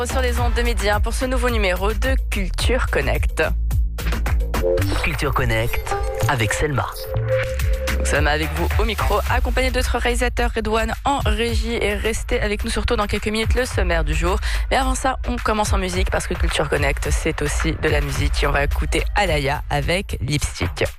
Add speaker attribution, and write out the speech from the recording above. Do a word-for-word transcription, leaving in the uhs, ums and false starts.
Speaker 1: Sur les ondes de midi hein, pour ce nouveau numéro de Culture Connect.
Speaker 2: Culture Connect avec Selma.
Speaker 1: Nous sommes avec vous au micro, accompagné de notre réalisateur Redouane en régie, et restez avec nous surtout dans quelques minutes le sommaire du jour. Mais avant ça, on commence en musique parce que Culture Connect, c'est aussi de la musique et on va écouter Alaya avec Lipstick.